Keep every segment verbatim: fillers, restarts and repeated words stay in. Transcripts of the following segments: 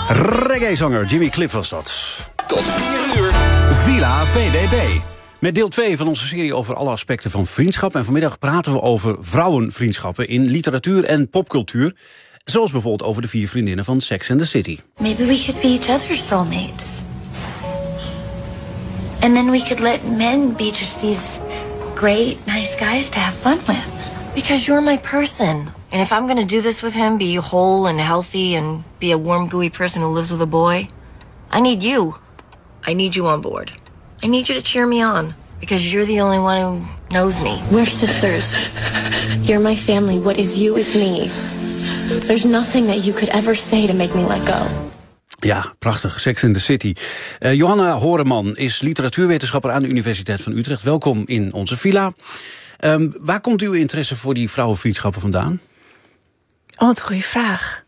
Reggae-zanger Jimmy Cliff was dat. Tot vier uur. Villa V D B. Met deel twee van onze serie over alle aspecten van vriendschap. En vanmiddag praten we over vrouwenvriendschappen in literatuur en popcultuur. Zoals bijvoorbeeld over de vier vriendinnen van Sex and the City. Maybe we could be each other's soulmates. And then we could let men be just these great, nice guys to have fun with. Because you're my person. And if I'm gonna do this with him, be whole and healthy and be a warm, gooey person who lives with a boy, I need you. I need you on board. I need you to cheer me on. Because you're the only one who knows me. We're sisters. You're my family. What is you is me. There's nothing that you could ever say to make me let go. Ja, prachtig. Sex and the City. Uh, Johanna Horeman is literatuurwetenschapper aan de Universiteit van Utrecht. Welkom in onze villa. Um, waar komt uw interesse voor die vrouwenvriendschappen vandaan? Oh, wat een goede vraag.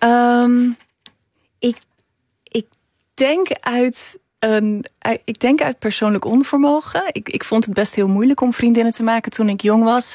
Um, ik, ik denk uit... Een, ik denk uit persoonlijk onvermogen. Ik, ik vond het best heel moeilijk om vriendinnen te maken toen ik jong was.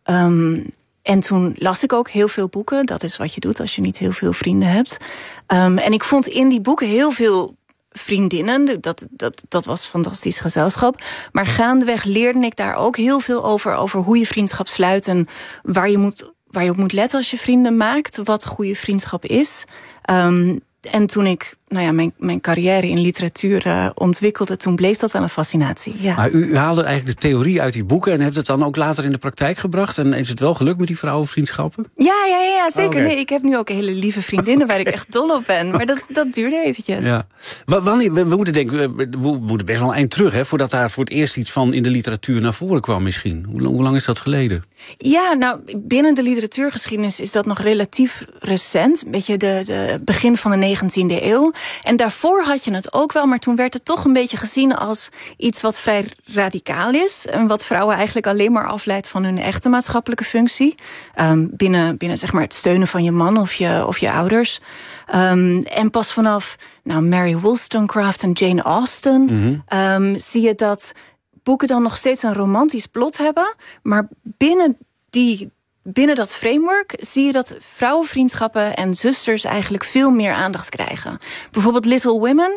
Um, en toen las ik ook heel veel boeken. Dat is wat je doet als je niet heel veel vrienden hebt. Um, en ik vond in die boeken heel veel vriendinnen. Dat, dat, dat was fantastisch gezelschap. Maar gaandeweg leerde ik daar ook heel veel over. Over hoe je vriendschap sluit en waar je, moet, waar je op moet letten als je vrienden maakt. Wat goede vriendschap is. Um, En toen ik nou ja, mijn, mijn carrière in literatuur uh, ontwikkelde, toen bleef dat wel een fascinatie. Ja. Maar u, u haalde eigenlijk de theorie uit die boeken en hebt het dan ook later in de praktijk gebracht. En is het wel gelukt met die vrouwenvriendschappen? Ja, ja, ja, zeker. Okay. Nee, ik heb nu ook hele lieve vriendinnen okay. waar ik echt dol op ben. Maar dat, dat duurde eventjes. Ja. Wanneer, we, we moeten denken, we, we moeten best wel een eind terug, hè, voordat daar voor het eerst iets van in de literatuur naar voren kwam misschien. Hoe, hoe lang is dat geleden? Ja, nou, binnen de literatuurgeschiedenis is dat nog relatief recent. Een beetje de, de begin van de negentiende eeuw. En daarvoor had je het ook wel, maar toen werd het toch een beetje gezien als iets wat vrij radicaal is. En wat vrouwen eigenlijk alleen maar afleidt van hun echte maatschappelijke functie. Um, binnen, binnen zeg maar het steunen van je man of je, of je ouders. Um, en pas vanaf nou, Mary Wollstonecraft en Jane Austen mm-hmm. um, zie je dat boeken dan nog steeds een romantisch plot hebben. Maar binnen die... Binnen dat framework zie je dat vrouwenvriendschappen en zusters eigenlijk veel meer aandacht krijgen. Bijvoorbeeld Little Women,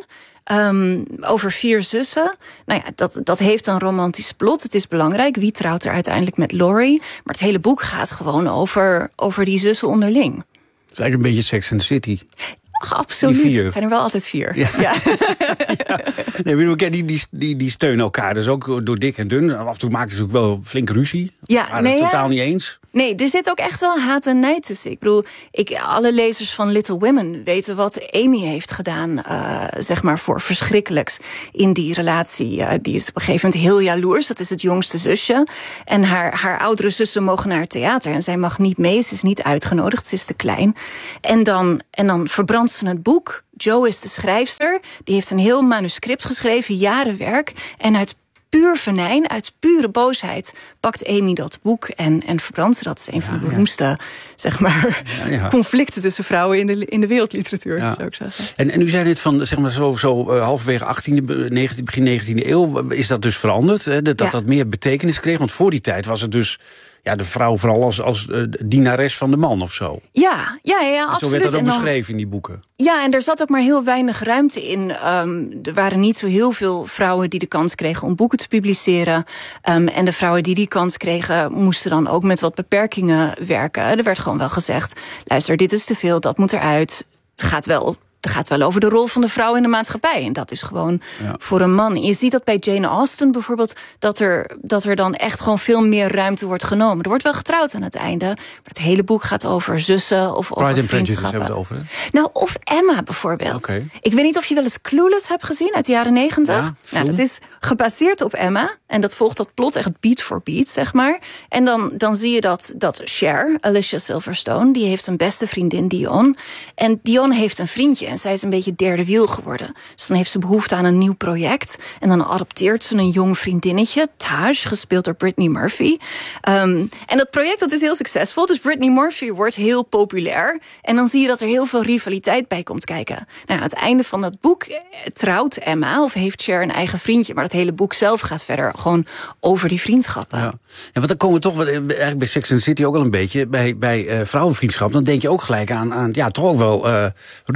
um, over vier zussen. Nou ja, dat, dat heeft een romantisch plot. Het is belangrijk. Wie trouwt er uiteindelijk met Laurie? Maar het hele boek gaat gewoon over, over die zussen onderling. Het is eigenlijk een beetje Sex and the City. Ach, absoluut. Het zijn er wel altijd vier. Ja. Ja. Ja. Nee, die, die, die, die steunen elkaar. Dus ook door dik en dun. Af en toe maakten ze ook wel flink ruzie. Ja, waren nee, het totaal ja. niet eens. Nee, er zit ook echt wel haat en nijd tussen. Ik bedoel, ik, alle lezers van Little Women weten wat Amy heeft gedaan, uh, zeg maar, voor verschrikkelijks in die relatie. Uh, die is op een gegeven moment heel jaloers. Dat is het jongste zusje. En haar, haar oudere zussen mogen naar het theater. En zij mag niet mee, ze is niet uitgenodigd, ze is te klein. En dan, en dan verbrandt ze het boek. Jo is de schrijfster. Die heeft een heel manuscript geschreven, jaren werk. En uit puur venijn, uit pure boosheid pakt Amy dat boek en, en verbrandt ze. Dat is een van de ja, beroemdste ja. zeg maar, ja, ja. conflicten tussen vrouwen in de, in de wereldliteratuur, ja. zou ik zeggen. En, en u zei net van, zeg maar, zo, zo uh, halverwege achttiende, negentiende, begin negentiende eeuw, is dat dus veranderd? Hè? Dat, dat ja. dat meer betekenis kreeg? Want voor die tijd was het dus ja, de vrouw vooral als, als uh, dienares van de man of zo. Ja, ja, ja, absoluut. Zo werd dat ook en dan, beschreven in die boeken. Ja, en er zat ook maar heel weinig ruimte in. Um, er waren niet zo heel veel vrouwen die de kans kregen om boeken te publiceren. Um, en de vrouwen die die kans kregen, moesten dan ook met wat beperkingen werken. Er werd gewoon wel gezegd, luister, dit is te veel, dat moet eruit. Het gaat wel... Het gaat wel over de rol van de vrouw in de maatschappij. En dat is gewoon ja. voor een man. Je ziet dat bij Jane Austen bijvoorbeeld, dat er, dat er dan echt gewoon veel meer ruimte wordt genomen. Er wordt wel getrouwd aan het einde. Maar het hele boek gaat over zussen of over Pride vriendschappen. Pride and Prejudice hebben we het over, hè? Nou, of Emma bijvoorbeeld. Okay. Ik weet niet of je wel eens Clueless hebt gezien uit de jaren negentig. Ja, nou, het is gebaseerd op Emma. En dat volgt dat plot echt beat for beat, zeg maar. En dan, dan zie je dat, dat Cher, Alicia Silverstone, die heeft een beste vriendin, Dion. En Dion heeft een vriendje. En zij is een beetje derde wiel geworden. Dus dan heeft ze behoefte aan een nieuw project. En dan adopteert ze een jong vriendinnetje, Taj, gespeeld door Brittany Murphy. Um, en dat project dat is heel succesvol. Dus Brittany Murphy wordt heel populair. En dan zie je dat er heel veel rivaliteit bij komt kijken. Nou, aan het einde van dat boek trouwt Emma of heeft Cher een eigen vriendje. Maar het hele boek zelf gaat verder gewoon over die vriendschappen. Ja. En want dan komen we toch, eigenlijk bij Sex and the City ook al een beetje, bij, bij uh, vrouwenvriendschap, dan denk je ook gelijk aan, aan ja, toch ook wel uh, ruzie en ook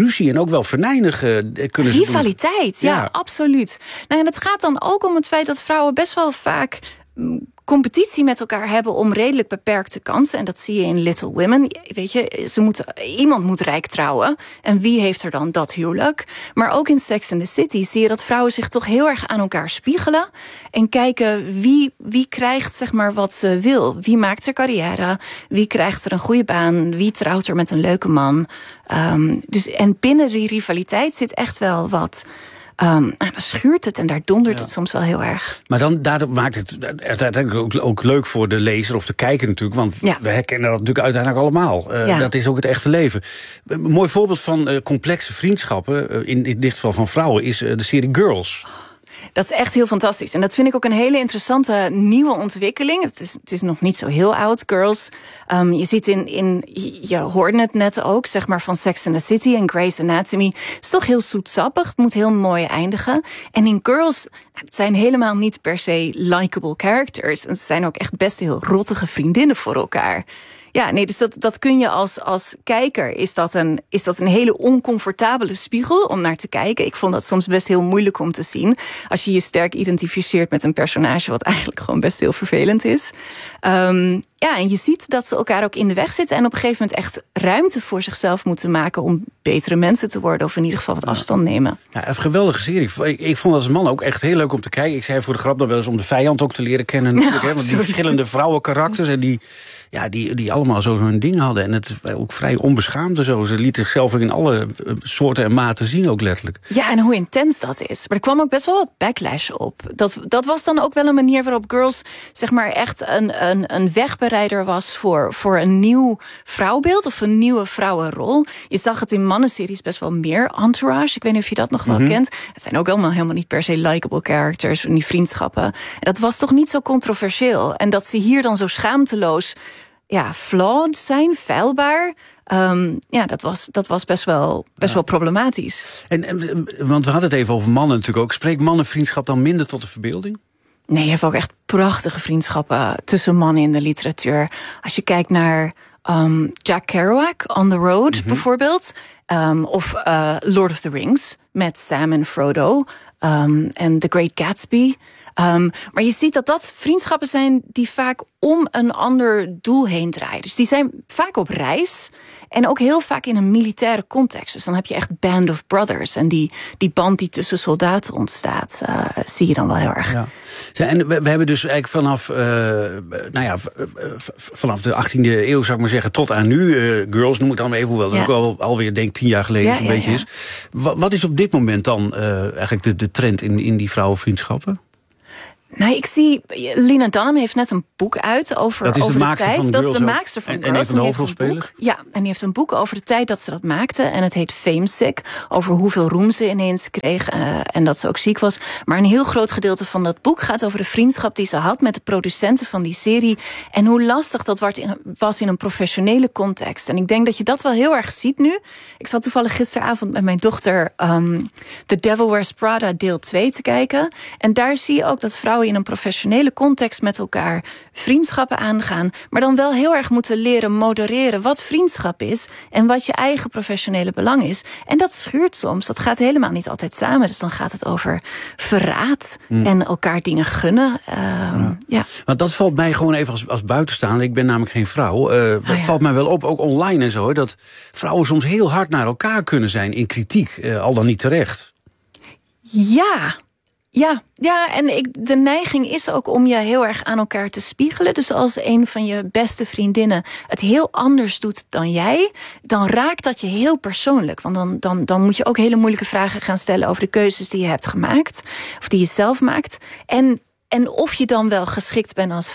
ook wel venijnig uh, kunnen ze Rivaliteit, ja, ja, absoluut. Nou, en het gaat dan ook om het feit dat vrouwen best wel vaak competitie met elkaar hebben om redelijk beperkte kansen. En dat zie je in Little Women. Weet je, ze moeten, iemand moet rijk trouwen. En wie heeft er dan dat huwelijk? Maar ook in Sex and the City zie je dat vrouwen zich toch heel erg aan elkaar spiegelen. En kijken wie, wie krijgt zeg maar wat ze wil. Wie maakt er carrière? Wie krijgt er een goede baan? Wie trouwt er met een leuke man? Um, dus, en binnen die rivaliteit zit echt wel wat... Um, nou, dan schuurt het en daar dondert ja. het soms wel heel erg. Maar dan daardoor maakt het uiteindelijk ook, ook leuk voor de lezer of de kijker natuurlijk. Want ja. we herkennen dat natuurlijk uiteindelijk allemaal. Uh, ja. Dat is ook het echte leven. Een mooi voorbeeld van uh, complexe vriendschappen, uh, in, in dit geval van vrouwen, is uh, de serie Girls. Dat is echt heel fantastisch. En dat vind ik ook een hele interessante nieuwe ontwikkeling. Het is, het is nog niet zo heel oud, Girls. Um, je ziet in, in, je hoorde het net ook, zeg maar, van Sex and the City en Grey's Anatomy. Het is toch heel zoetsappig, het moet heel mooi eindigen. En in Girls, het zijn helemaal niet per se likable characters. En het zijn ook echt best heel rottige vriendinnen voor elkaar. Ja, nee, dus dat, dat kun je als, als kijker, is dat, een, is dat een hele oncomfortabele spiegel om naar te kijken. Ik vond dat soms best heel moeilijk om te zien. Als je je sterk identificeert met een personage wat eigenlijk gewoon best heel vervelend is. Um, ja, en je ziet dat ze elkaar ook in de weg zitten en op een gegeven moment echt ruimte voor zichzelf moeten maken om betere mensen te worden of in ieder geval wat afstand nemen. Ja, een geweldige serie. Ik, ik vond dat als man ook echt heel leuk om te kijken. Ik zei voor de grap dan wel eens om de vijand ook te leren kennen. Natuurlijk, ja, hè, want die verschillende vrouwenkarakters en die... Ja, die, die allemaal zo hun ding hadden. En het ook vrij onbeschaamd en zo. Ze lieten zichzelf in alle soorten en maten zien ook letterlijk. Ja, en hoe intens dat is. Maar er kwam ook best wel wat backlash op. Dat, dat was dan ook wel een manier waarop Girls zeg maar echt een, een, een wegbereider was voor, voor een nieuw vrouwbeeld of een nieuwe vrouwenrol. Je zag het in mannenseries best wel meer. Entourage, ik weet niet of je dat nog wel mm-hmm. kent. Het zijn ook allemaal helemaal niet per se likable characters en die vriendschappen. En dat was toch niet zo controversieel. En dat ze hier dan zo schaamteloos ja, flawed zijn, feilbaar. Um, ja, dat was, dat was best wel, best ja. wel problematisch. En, en, want we hadden het even over mannen natuurlijk ook. Spreekt mannenvriendschap dan minder tot de verbeelding? Nee, je hebt ook echt prachtige vriendschappen tussen mannen in de literatuur. Als je kijkt naar um, Jack Kerouac, On the Road mm-hmm. bijvoorbeeld. Um, of uh, Lord of the Rings met Sam en Frodo. Um, en The Great Gatsby. Um, maar je ziet dat dat vriendschappen zijn die vaak om een ander doel heen draaien. Dus die zijn vaak op reis en ook heel vaak in een militaire context. Dus dan heb je echt Band of Brothers. En die, die band die tussen soldaten ontstaat, uh, zie je dan wel heel erg. Ja. En we, we hebben dus eigenlijk vanaf, uh, nou ja, vanaf de achttiende eeuw, zou ik maar zeggen, tot aan nu. Uh, Girls noem ik dan even, hoewel dat ja. ook al, alweer denk tien jaar geleden ja, een ja, beetje ja. is. Wat, wat is op dit moment dan uh, eigenlijk de, de trend in, in die vrouwenvriendschappen? Nou, ik zie, Lena Dunham heeft net een boek uit over, dat is over de, de tijd. Van dat Girls is de maakster van en, Girls. En een van de hoofdrolspelers? Ja, en die heeft een boek over de tijd dat ze dat maakte. En het heet Famesick. Over hoeveel roem ze ineens kreeg. Uh, en dat ze ook ziek was. Maar een heel groot gedeelte van dat boek gaat over de vriendschap die ze had met de producenten van die serie. En hoe lastig dat was in een professionele context. En ik denk dat je dat wel heel erg ziet nu. Ik zat toevallig gisteravond met mijn dochter um, The Devil Wears Prada deel twee te kijken. En daar zie je ook dat vrouwen in een professionele context met elkaar vriendschappen aangaan, maar dan wel heel erg moeten leren modereren wat vriendschap is en wat je eigen professionele belang is. En dat schuurt soms. Dat gaat helemaal niet altijd samen. Dus dan gaat het over verraad mm. en elkaar dingen gunnen. Uh, ja. ja. Want dat valt mij gewoon even als, als buitenstaander. Ik ben namelijk geen vrouw. Uh, dat oh, ja. valt mij wel op, ook online en zo, dat vrouwen soms heel hard naar elkaar kunnen zijn in kritiek. Uh, al dan niet terecht. Ja. Ja, ja, en ik, de neiging is ook om je heel erg aan elkaar te spiegelen. Dus als een van je beste vriendinnen het heel anders doet dan jij, dan raakt dat je heel persoonlijk. Want dan, dan, dan moet je ook hele moeilijke vragen gaan stellen over de keuzes die je hebt gemaakt, of die je zelf maakt. En En of je dan wel geschikt bent als